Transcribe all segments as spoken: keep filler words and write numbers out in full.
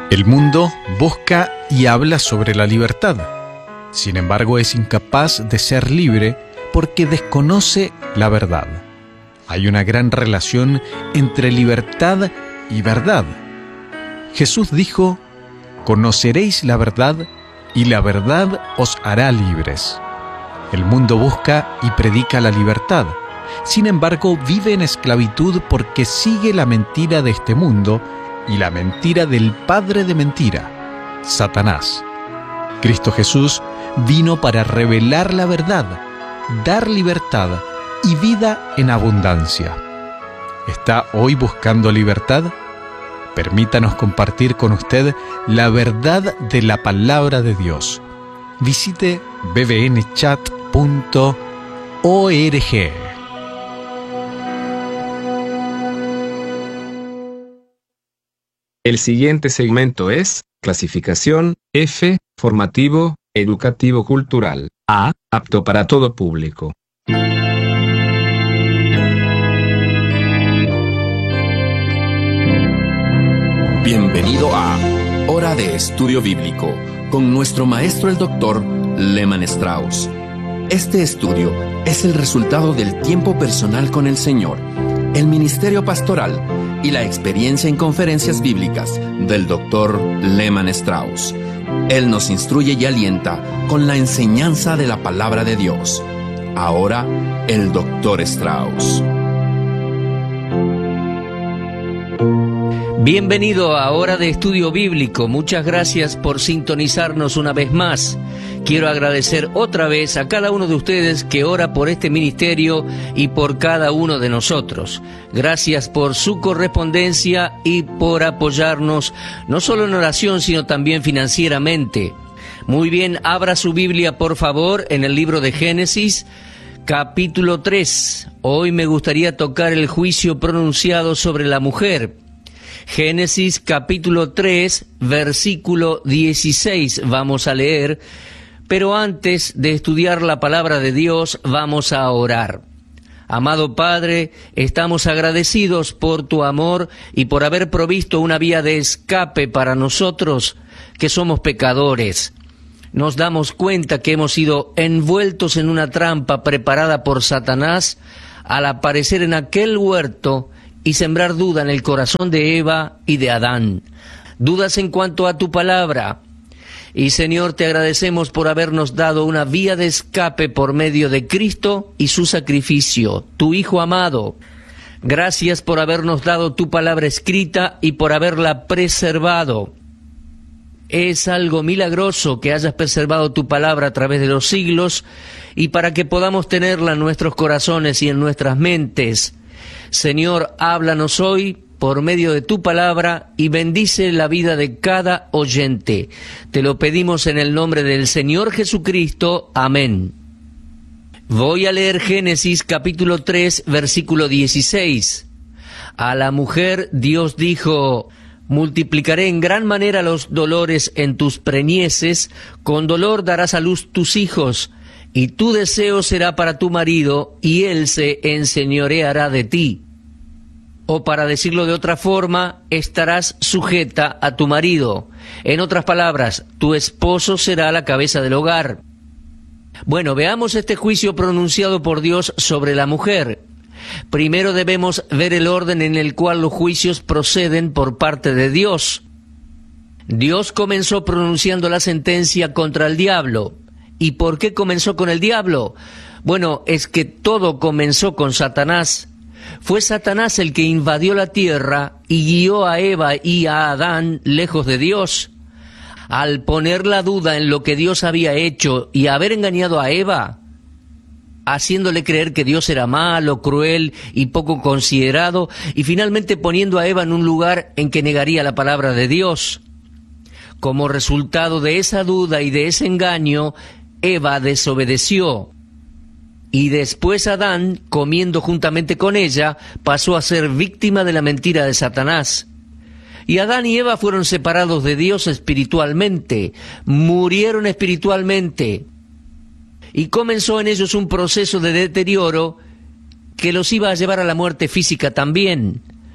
El mundo busca y habla sobre la libertad. Sin embargo, es incapaz de ser libre porque desconoce la verdad. Hay una gran relación entre libertad y verdad. Jesús dijo: «Conoceréis la verdad, y la verdad os hará libres». El mundo busca y predica la libertad. Sin embargo, vive en esclavitud porque sigue la mentira de este mundo y la mentira del padre de mentira, Satanás. Cristo Jesús vino para revelar la verdad, dar libertad y vida en abundancia. ¿Está hoy buscando libertad? Permítanos compartir con usted la verdad de la palabra de Dios. Visite b b n chat punto org. El siguiente segmento es clasificación F, formativo, educativo cultural. A, apto para todo público. Bienvenido a Hora de Estudio Bíblico con nuestro maestro el doctor Lehman Strauss. Este estudio es el resultado del tiempo personal con el Señor, el ministerio pastoral y la experiencia en conferencias bíblicas del doctor Lehman Strauss. Él nos instruye y alienta con la enseñanza de la palabra de Dios. Ahora, el doctor Strauss. Bienvenido a Hora de Estudio Bíblico. Muchas gracias por sintonizarnos una vez más. Quiero agradecer otra vez a cada uno de ustedes que ora por este ministerio y por cada uno de nosotros. Gracias por su correspondencia y por apoyarnos, no solo en oración, sino también financieramente. Muy bien, abra su Biblia, por favor, en el libro de Génesis, capítulo tres. Hoy me gustaría tocar el juicio pronunciado sobre la mujer. Génesis capítulo tres, versículo dieciséis, vamos a leer, pero antes de estudiar la palabra de Dios, vamos a orar. Amado Padre, estamos agradecidos por tu amor y por haber provisto una vía de escape para nosotros, que somos pecadores. Nos damos cuenta que hemos sido envueltos en una trampa preparada por Satanás al aparecer en aquel huerto y sembrar duda en el corazón de Eva y de Adán. Dudas en cuanto a tu palabra. Y Señor, te agradecemos por habernos dado una vía de escape por medio de Cristo y su sacrificio, tu Hijo amado. Gracias por habernos dado tu palabra escrita y por haberla preservado. Es algo milagroso que hayas preservado tu palabra a través de los siglos y para que podamos tenerla en nuestros corazones y en nuestras mentes. Señor, háblanos hoy por medio de tu palabra y bendice la vida de cada oyente. Te lo pedimos en el nombre del Señor Jesucristo. Amén. Voy a leer Génesis capítulo tres, versículo dieciséis. A la mujer Dios dijo: multiplicaré en gran manera los dolores en tus preñeces, con dolor darás a luz tus hijos, y tu deseo será para tu marido, y él se enseñoreará de ti. O para decirlo de otra forma, estarás sujeta a tu marido. En otras palabras, tu esposo será la cabeza del hogar. Bueno, veamos este juicio pronunciado por Dios sobre la mujer. Primero debemos ver el orden en el cual los juicios proceden por parte de Dios. Dios comenzó pronunciando la sentencia contra el diablo. ¿Y por qué comenzó con el diablo? Bueno, es que todo comenzó con Satanás. Fue Satanás el que invadió la tierra y guió a Eva y a Adán lejos de Dios. Al poner la duda en lo que Dios había hecho y haber engañado a Eva, haciéndole creer que Dios era malo, cruel y poco considerado, y finalmente poniendo a Eva en un lugar en que negaría la palabra de Dios. Como resultado de esa duda y de ese engaño, Eva desobedeció. Y después Adán, comiendo juntamente con ella, pasó a ser víctima de la mentira de Satanás. Y Adán y Eva fueron separados de Dios espiritualmente, murieron espiritualmente. Y comenzó en ellos un proceso de deterioro que los iba a llevar a la muerte física también.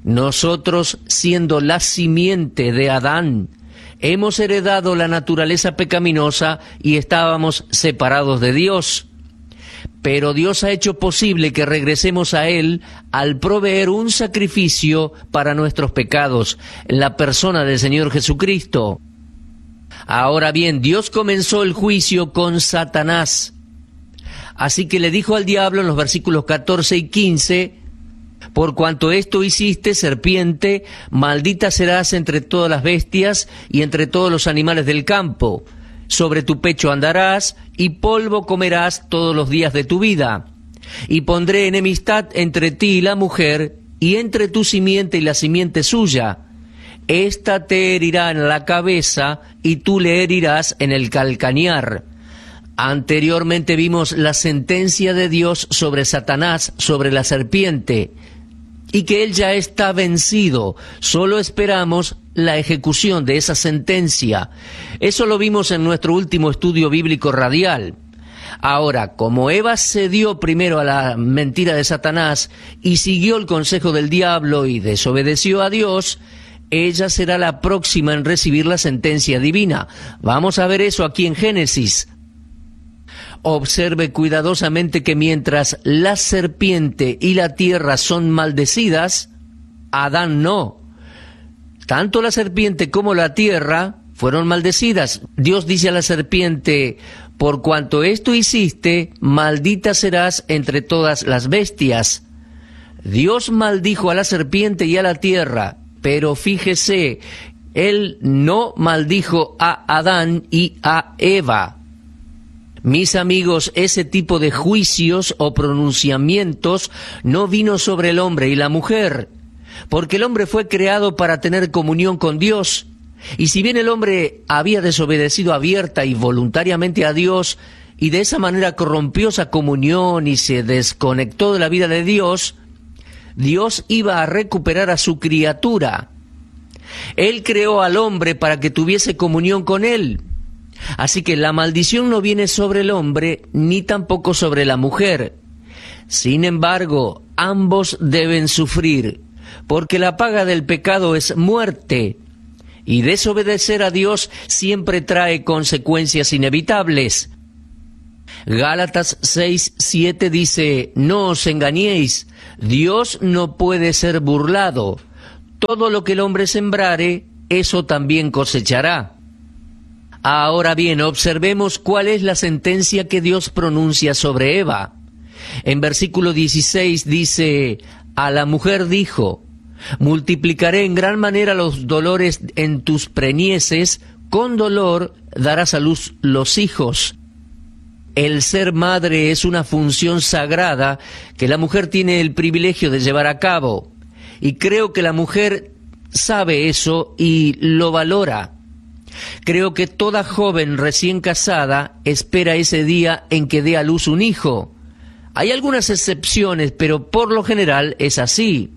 Nosotros, siendo la simiente de Adán, hemos heredado la naturaleza pecaminosa y estábamos separados de Dios. Pero Dios ha hecho posible que regresemos a Él al proveer un sacrificio para nuestros pecados, en la persona del Señor Jesucristo. Ahora bien, Dios comenzó el juicio con Satanás. Así que le dijo al diablo en los versículos catorce y quince, por cuanto esto hiciste, serpiente, maldita serás entre todas las bestias y entre todos los animales del campo. Sobre tu pecho andarás, y polvo comerás todos los días de tu vida. Y pondré enemistad entre ti y la mujer, y entre tu simiente y la simiente suya. Esta te herirá en la cabeza, y tú le herirás en el calcañar. Anteriormente vimos la sentencia de Dios sobre Satanás, sobre la serpiente, y que él ya está vencido. Solo esperamos la ejecución de esa sentencia. Eso lo vimos en nuestro último estudio bíblico radial. Ahora, como Eva cedió primero a la mentira de Satanás y siguió el consejo del diablo y desobedeció a Dios, ella será la próxima en recibir la sentencia divina. Vamos a ver eso aquí en Génesis. Observe cuidadosamente que mientras la serpiente y la tierra son maldecidas, Adán no. Tanto la serpiente como la tierra fueron maldecidas. Dios dice a la serpiente, por cuanto esto hiciste, maldita serás entre todas las bestias. Dios maldijo a la serpiente y a la tierra, pero fíjese, Él no maldijo a Adán y a Eva. Mis amigos, ese tipo de juicios o pronunciamientos no vino sobre el hombre y la mujer, porque el hombre fue creado para tener comunión con Dios. Y si bien el hombre había desobedecido abierta y voluntariamente a Dios, y de esa manera corrompió esa comunión y se desconectó de la vida de Dios, Dios iba a recuperar a su criatura. Él creó al hombre para que tuviese comunión con Él. Así que la maldición no viene sobre el hombre, ni tampoco sobre la mujer. Sin embargo, ambos deben sufrir, porque la paga del pecado es muerte, y desobedecer a Dios siempre trae consecuencias inevitables. Gálatas seis siete dice, no os engañéis, Dios no puede ser burlado. Todo lo que el hombre sembrare, eso también cosechará. Ahora bien, observemos cuál es la sentencia que Dios pronuncia sobre Eva. En versículo dieciséis dice, a la mujer dijo, multiplicaré en gran manera los dolores en tus preñeces, con dolor darás a luz los hijos. El ser madre es una función sagrada que la mujer tiene el privilegio de llevar a cabo. Y creo que la mujer sabe eso y lo valora. Creo que toda joven recién casada espera ese día en que dé a luz un hijo. Hay algunas excepciones, pero por lo general es así.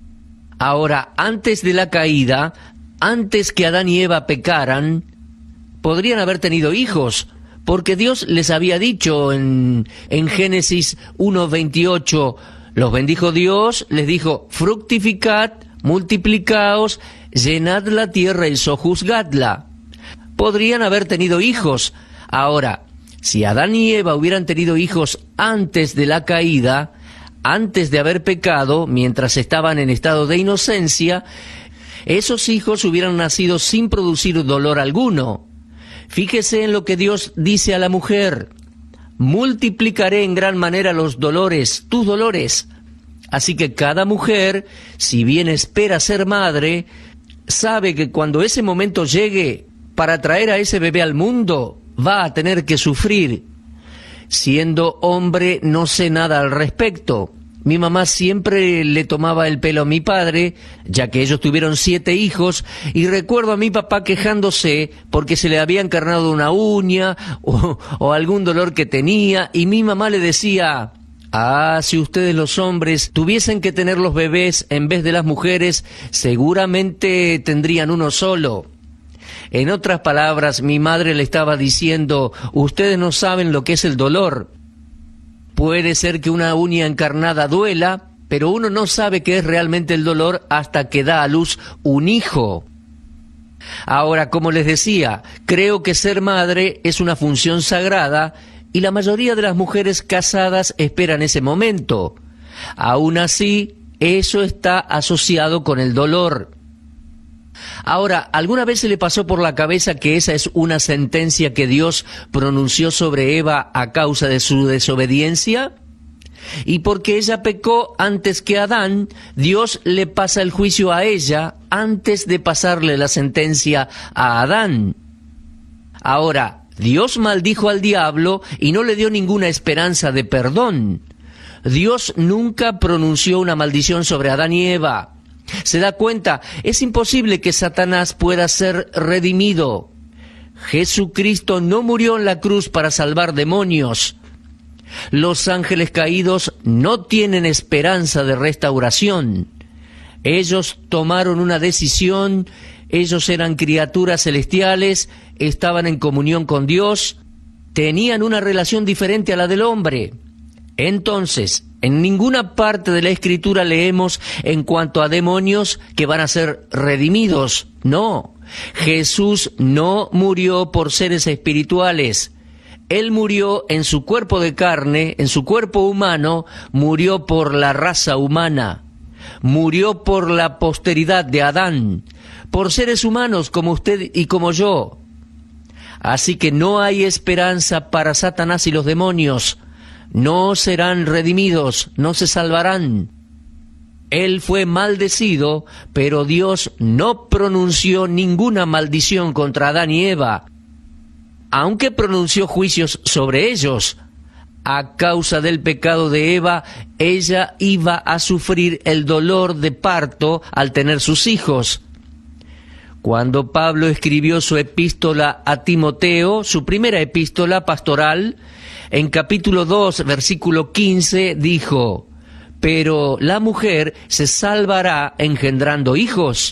Ahora, antes de la caída, antes que Adán y Eva pecaran, podrían haber tenido hijos, porque Dios les había dicho en, en Génesis uno veintiocho, los bendijo Dios, les dijo, fructificad, multiplicaos, llenad la tierra y sojuzgadla. Podrían haber tenido hijos. Ahora, si Adán y Eva hubieran tenido hijos antes de la caída, antes de haber pecado, mientras estaban en estado de inocencia, esos hijos hubieran nacido sin producir dolor alguno. Fíjese en lo que Dios dice a la mujer, multiplicaré en gran manera los dolores, tus dolores. Así que cada mujer, si bien espera ser madre, sabe que cuando ese momento llegue, para traer a ese bebé al mundo, va a tener que sufrir. Siendo hombre, no sé nada al respecto. Mi mamá siempre le tomaba el pelo a mi padre, ya que ellos tuvieron siete hijos, y recuerdo a mi papá quejándose porque se le había encarnado una uña o, o algún dolor que tenía, y mi mamá le decía, ah, si ustedes los hombres tuviesen que tener los bebés en vez de las mujeres, seguramente tendrían uno solo. En otras palabras, mi madre le estaba diciendo, ustedes no saben lo que es el dolor. Puede ser que una uña encarnada duela, pero uno no sabe qué es realmente el dolor hasta que da a luz un hijo. Ahora, como les decía, creo que ser madre es una función sagrada y la mayoría de las mujeres casadas esperan ese momento. Aún así, eso está asociado con el dolor. Ahora, ¿alguna vez se le pasó por la cabeza que esa es una sentencia que Dios pronunció sobre Eva a causa de su desobediencia? Y porque ella pecó antes que Adán, Dios le pasa el juicio a ella antes de pasarle la sentencia a Adán. Ahora, Dios maldijo al diablo y no le dio ninguna esperanza de perdón. Dios nunca pronunció una maldición sobre Adán y Eva. ¿Se da cuenta? Es imposible que Satanás pueda ser redimido. Jesucristo no murió en la cruz para salvar demonios. Los ángeles caídos no tienen esperanza de restauración. Ellos tomaron una decisión, ellos eran criaturas celestiales, estaban en comunión con Dios, tenían una relación diferente a la del hombre. Entonces, en ninguna parte de la Escritura leemos en cuanto a demonios que van a ser redimidos. No, Jesús no murió por seres espirituales. Él murió en su cuerpo de carne, en su cuerpo humano, murió por la raza humana, murió por la posteridad de Adán, por seres humanos como usted y como yo. Así que no hay esperanza para Satanás y los demonios. No serán redimidos, no se salvarán. Él fue maldecido, pero Dios no pronunció ninguna maldición contra Adán y Eva, aunque pronunció juicios sobre ellos. A causa del pecado de Eva, ella iba a sufrir el dolor de parto al tener sus hijos. Cuando Pablo escribió su epístola a Timoteo, su primera epístola pastoral, en capítulo dos, versículo quince, dijo: «Pero la mujer se salvará engendrando hijos».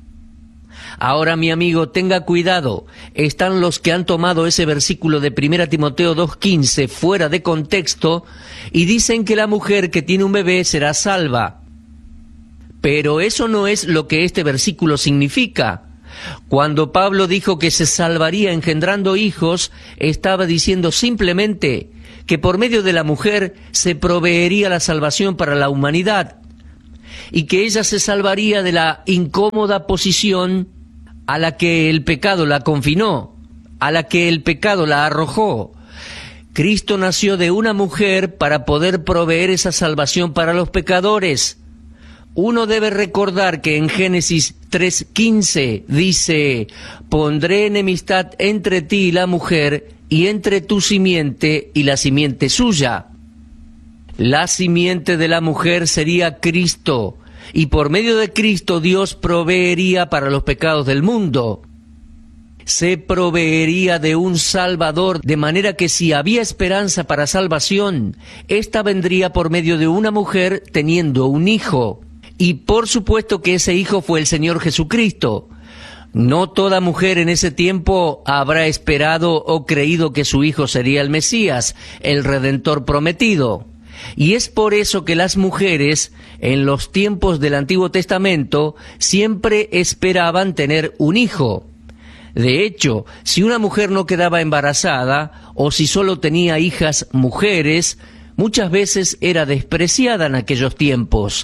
Ahora, mi amigo, tenga cuidado. Están los que han tomado ese versículo de primera Timoteo dos quince fuera de contexto y dicen que la mujer que tiene un bebé será salva. Pero eso no es lo que este versículo significa. Cuando Pablo dijo que se salvaría engendrando hijos, estaba diciendo simplemente que por medio de la mujer se proveería la salvación para la humanidad y que ella se salvaría de la incómoda posición a la que el pecado la confinó, a la que el pecado la arrojó. Cristo nació de una mujer para poder proveer esa salvación para los pecadores. Uno debe recordar que en Génesis tres quince dice: «Pondré enemistad entre ti y la mujer, y entre tu simiente y la simiente suya». La simiente de la mujer sería Cristo, y por medio de Cristo Dios proveería para los pecados del mundo. Se proveería de un Salvador, de manera que si había esperanza para salvación, ésta vendría por medio de una mujer teniendo un hijo. Y por supuesto que ese hijo fue el Señor Jesucristo. No toda mujer en ese tiempo habrá esperado o creído que su hijo sería el Mesías, el Redentor prometido. Y es por eso que las mujeres, en los tiempos del Antiguo Testamento, siempre esperaban tener un hijo. De hecho, si una mujer no quedaba embarazada, o si solo tenía hijas mujeres, muchas veces era despreciada en aquellos tiempos.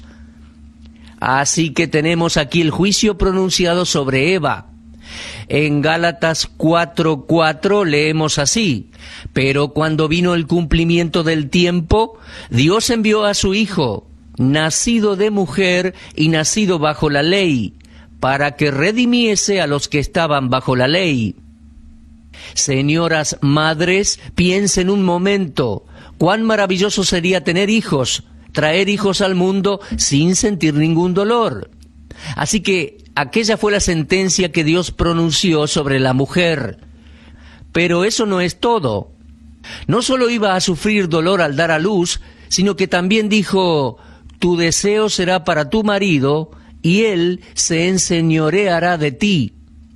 Así que tenemos aquí el juicio pronunciado sobre Eva. En Gálatas cuatro cuatro leemos así: «Pero cuando vino el cumplimiento del tiempo, Dios envió a su Hijo, nacido de mujer y nacido bajo la ley, para que redimiese a los que estaban bajo la ley». Señoras madres, piensen un momento, cuán maravilloso sería tener hijos, traer hijos al mundo sin sentir ningún dolor. Así que aquella fue la sentencia que Dios pronunció sobre la mujer. Pero eso no es todo. No solo iba a sufrir dolor al dar a luz, sino que también dijo: «Tu deseo será para tu marido, y él se enseñoreará de ti».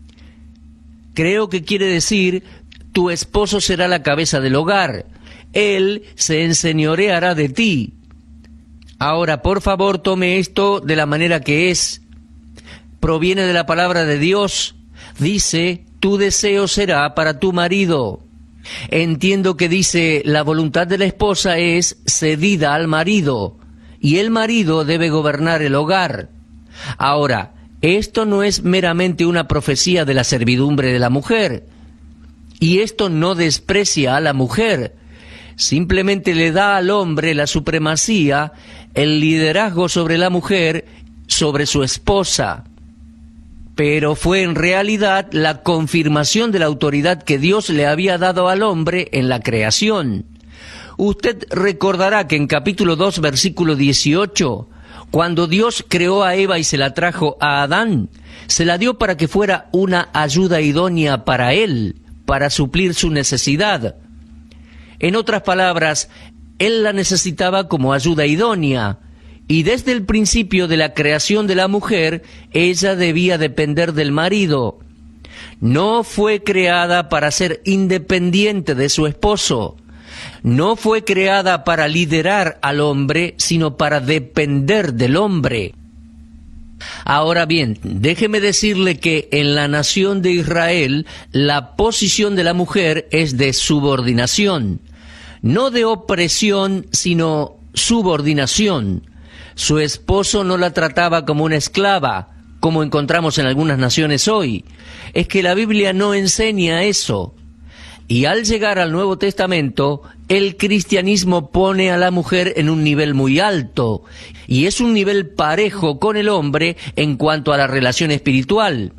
Creo que quiere decir: tu esposo será la cabeza del hogar, él se enseñoreará de ti. Ahora, por favor, tome esto de la manera que es. Proviene de la palabra de Dios. Dice, tu deseo será para tu marido. Entiendo que dice, la voluntad de la esposa es cedida al marido, y el marido debe gobernar el hogar. Ahora, esto no es meramente una profecía de la servidumbre de la mujer, y esto no desprecia a la mujer, simplemente le da al hombre la supremacía, el liderazgo sobre la mujer, sobre su esposa. Pero fue en realidad la confirmación de la autoridad que Dios le había dado al hombre en la creación. Usted recordará que en capítulo dos, versículo dieciocho, cuando Dios creó a Eva y se la trajo a Adán, se la dio para que fuera una ayuda idónea para él, para suplir su necesidad. En otras palabras, él la necesitaba como ayuda idónea, y desde el principio de la creación de la mujer, ella debía depender del marido. No fue creada para ser independiente de su esposo. No fue creada para liderar al hombre, sino para depender del hombre. Ahora bien, déjeme decirle que en la nación de Israel, la posición de la mujer es de subordinación. No de opresión, sino subordinación. Su esposo no la trataba como una esclava, como encontramos en algunas naciones hoy. Es que la Biblia no enseña eso. Y al llegar al Nuevo Testamento, el cristianismo pone a la mujer en un nivel muy alto, y es un nivel parejo con el hombre en cuanto a la relación espiritual.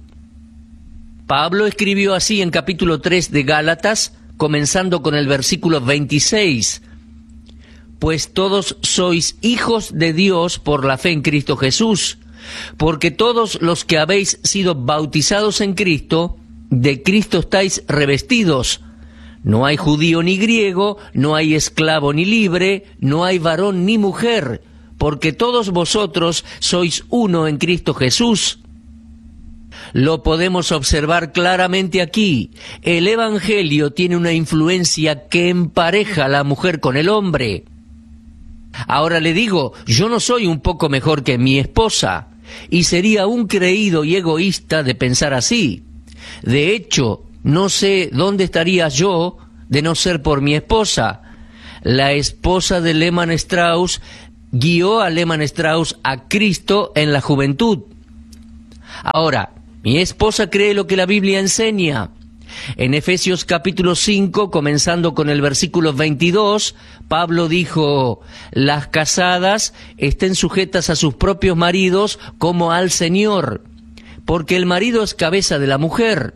Pablo escribió así en capítulo tres de Gálatas, comenzando con el versículo veintiséis. Pues todos sois hijos de Dios por la fe en Cristo Jesús, porque todos los que habéis sido bautizados en Cristo, de Cristo estáis revestidos. No hay judío ni griego, no hay esclavo ni libre, no hay varón ni mujer, porque todos vosotros sois uno en Cristo Jesús. Lo podemos observar claramente aquí. El Evangelio tiene una influencia que empareja a la mujer con el hombre. Ahora le digo, yo no soy un poco mejor que mi esposa, y sería un creído y egoísta de pensar así. De hecho, no sé dónde estaría yo de no ser por mi esposa. La esposa de Lehmann Strauss guió a Lehmann Strauss a Cristo en la juventud. Ahora, mi esposa cree lo que la Biblia enseña. En Efesios capítulo cinco, comenzando con el versículo veintidós, Pablo dijo, las casadas estén sujetas a sus propios maridos como al Señor, porque el marido es cabeza de la mujer.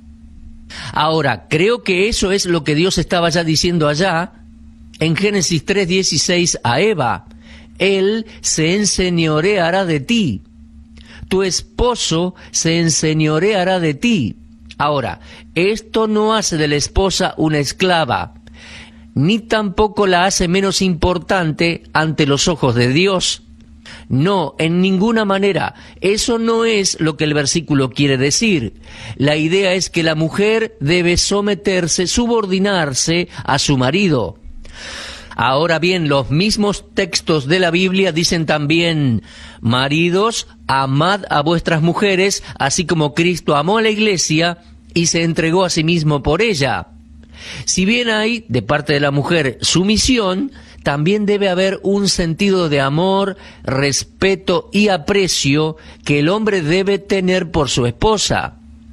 Ahora, creo que eso es lo que Dios estaba ya diciendo allá, en Génesis tres dieciséis a Eva, Él se enseñoreará de ti, tu esposo se enseñoreará de ti. Ahora, esto no hace de la esposa una esclava, ni tampoco la hace menos importante ante los ojos de Dios. No, en ninguna manera. Eso no es lo que el versículo quiere decir. La idea es que la mujer debe someterse, subordinarse a su marido. Ahora bien, los mismos textos de la Biblia dicen también, maridos, amad a vuestras mujeres, así como Cristo amó a la iglesia y se entregó a sí mismo por ella. Si bien hay, de parte de la mujer, sumisión, también debe haber un sentido de amor, respeto y aprecio que el hombre debe tener por su esposa.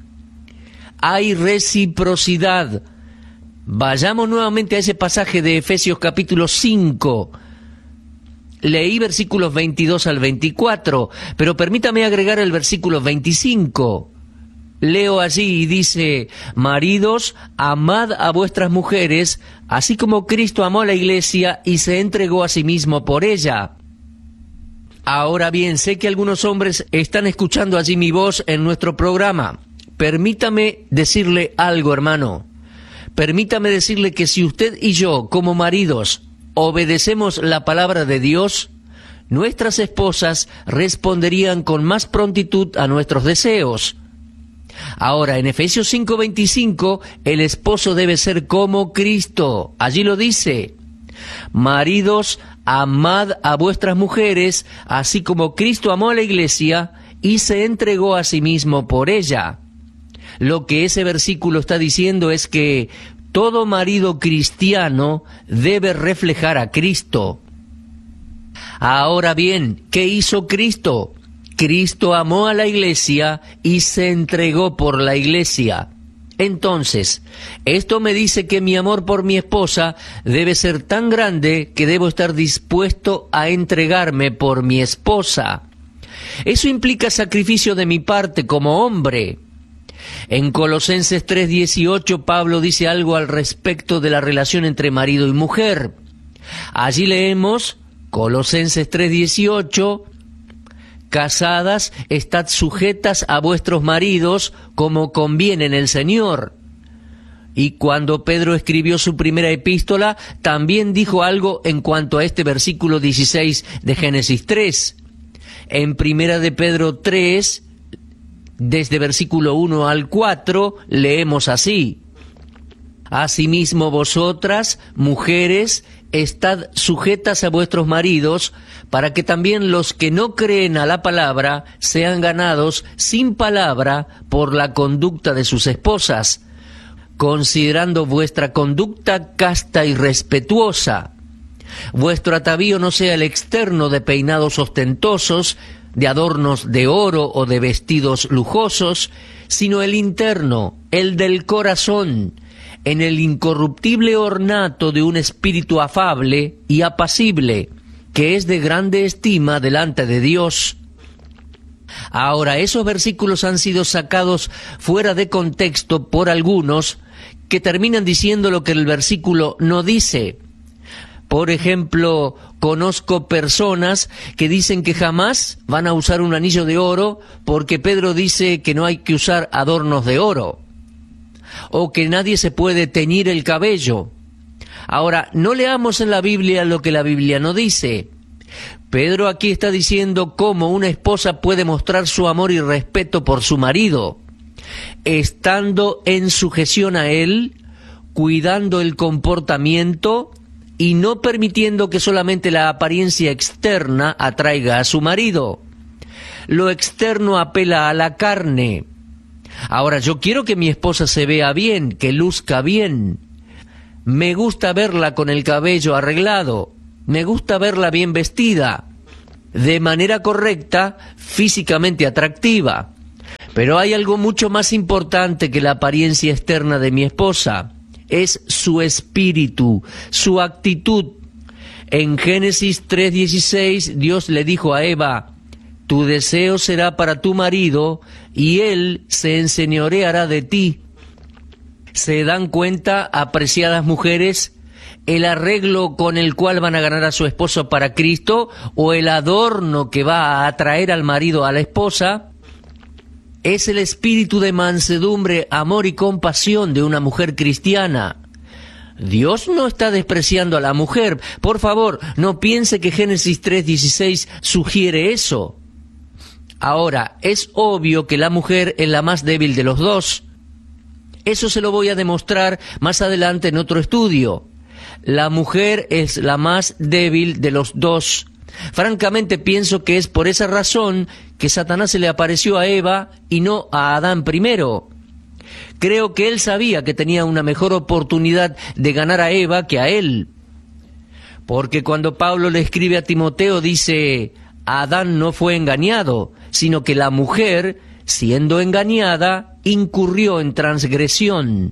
Hay reciprocidad. Vayamos nuevamente a ese pasaje de Efesios capítulo cinco. Leí versículos veintidós al veinticuatro, pero permítame agregar el versículo veinticinco. Leo allí y dice, maridos, amad a vuestras mujeres, así como Cristo amó a la iglesia y se entregó a sí mismo por ella. Ahora bien, sé que algunos hombres están escuchando allí mi voz en nuestro programa. Permítame decirle algo, hermano. Permítame decirle que si usted y yo, como maridos, obedecemos la palabra de Dios, nuestras esposas responderían con más prontitud a nuestros deseos. Ahora, en Efesios cinco veinticinco, el esposo debe ser como Cristo. Allí lo dice. Maridos, amad a vuestras mujeres, así como Cristo amó a la iglesia y se entregó a sí mismo por ella. Lo que ese versículo está diciendo es que todo marido cristiano debe reflejar a Cristo. Ahora bien, ¿qué hizo Cristo? Cristo amó a la iglesia y se entregó por la iglesia. Entonces, esto me dice que mi amor por mi esposa debe ser tan grande que debo estar dispuesto a entregarme por mi esposa. Eso implica sacrificio de mi parte como hombre. En Colosenses tres dieciocho, Pablo dice algo al respecto de la relación entre marido y mujer. Allí leemos, Colosenses tres dieciocho, casadas, estad sujetas a vuestros maridos como conviene en el Señor. Y cuando Pedro escribió su primera epístola, también dijo algo en cuanto a este versículo dieciséis de Génesis tres. En primera de Pedro tres, desde versículo uno al cuatro, leemos así: Asimismo vosotras, mujeres, estad sujetas a vuestros maridos, para que también los que no creen a la palabra sean ganados sin palabra por la conducta de sus esposas, considerando vuestra conducta casta y respetuosa. Vuestro atavío no sea el externo de peinados ostentosos, de adornos de oro o de vestidos lujosos, sino el interno, el del corazón, en el incorruptible ornato de un espíritu afable y apacible, que es de grande estima delante de Dios. Ahora, esos versículos han sido sacados fuera de contexto por algunos que terminan diciendo lo que el versículo no dice. Por ejemplo, conozco personas que dicen que jamás van a usar un anillo de oro porque Pedro dice que no hay que usar adornos de oro, o que nadie se puede teñir el cabello. Ahora, no leamos en la Biblia lo que la Biblia no dice. Pedro aquí está diciendo cómo una esposa puede mostrar su amor y respeto por su marido, estando en sujeción a él, cuidando el comportamiento y no permitiendo que solamente la apariencia externa atraiga a su marido. Lo externo apela a la carne. Ahora, yo quiero que mi esposa se vea bien, que luzca bien. Me gusta verla con el cabello arreglado. Me gusta verla bien vestida, de manera correcta, físicamente atractiva. Pero hay algo mucho más importante que la apariencia externa de mi esposa. Es su espíritu, su actitud. En Génesis tres dieciséis, Dios le dijo a Eva: tu deseo será para tu marido, y él se enseñoreará de ti. ¿Se dan cuenta, apreciadas mujeres, el arreglo con el cual van a ganar a su esposo para Cristo, o el adorno que va a atraer al marido a la esposa? Es el espíritu de mansedumbre, amor y compasión de una mujer cristiana. Dios no está despreciando a la mujer. Por favor, no piense que Génesis tres dieciséis sugiere eso. Ahora, es obvio que la mujer es la más débil de los dos. Eso se lo voy a demostrar más adelante en otro estudio. La mujer es la más débil de los dos. Francamente pienso que es por esa razón que Satanás se le apareció a Eva y no a Adán primero. Creo que él sabía que tenía una mejor oportunidad de ganar a Eva que a él. Porque cuando Pablo le escribe a Timoteo dice: Adán no fue engañado, sino que la mujer, siendo engañada, incurrió en transgresión.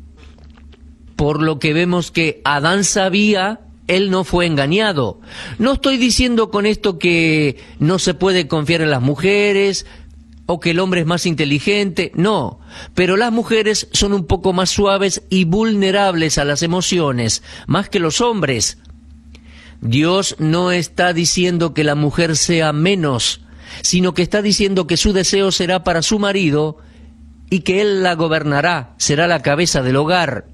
Por lo que vemos que Adán sabía, él no fue engañado. No estoy diciendo con esto que no se puede confiar en las mujeres o que el hombre es más inteligente, no. Pero las mujeres son un poco más suaves y vulnerables a las emociones, más que los hombres. Dios no está diciendo que la mujer sea menos, sino que está diciendo que su deseo será para su marido y que él la gobernará, será la cabeza del hogar.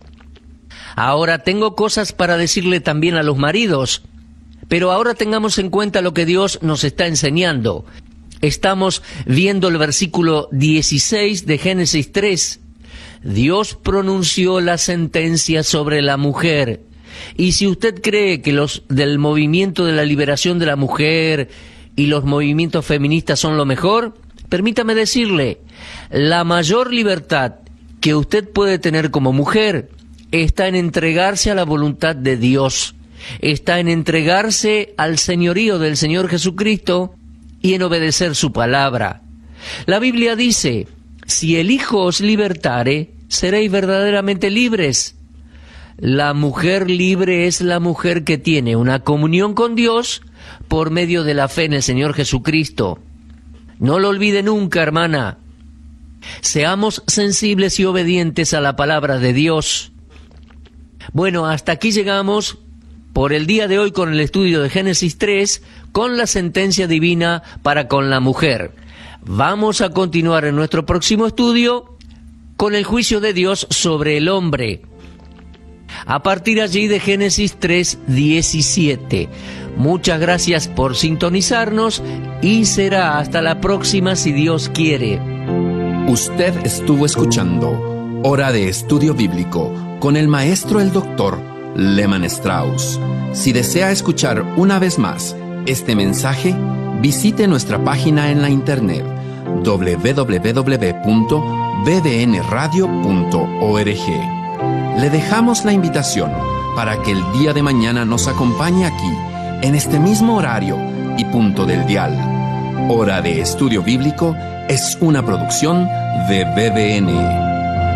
Ahora tengo cosas para decirle también a los maridos, pero ahora tengamos en cuenta lo que Dios nos está enseñando. Estamos viendo el versículo dieciséis de Génesis tres. Dios pronunció la sentencia sobre la mujer. Y si usted cree que los del movimiento de la liberación de la mujer y los movimientos feministas son lo mejor, permítame decirle, la mayor libertad que usted puede tener como mujer está en entregarse a la voluntad de Dios, está en entregarse al señorío del Señor Jesucristo y en obedecer su palabra. La Biblia dice, si el Hijo os libertare, seréis verdaderamente libres. La mujer libre es la mujer que tiene una comunión con Dios por medio de la fe en el Señor Jesucristo. No lo olvide nunca, hermana. Seamos sensibles y obedientes a la palabra de Dios. Bueno, hasta aquí llegamos por el día de hoy con el estudio de Génesis tres, con la sentencia divina para con la mujer. Vamos a continuar en nuestro próximo estudio con el juicio de Dios sobre el hombre, a partir allí de Génesis tres diecisiete. Muchas gracias por sintonizarnos y será hasta la próxima si Dios quiere. Usted estuvo escuchando Hora de Estudio Bíblico con el maestro el doctor Lehmann Strauss. Si desea escuchar una vez más este mensaje, visite nuestra página en la internet doble u doble u doble u punto b d n radio punto org. Le dejamos la invitación para que el día de mañana nos acompañe aquí, en este mismo horario y punto del dial. Hora de Estudio Bíblico es una producción de B D N.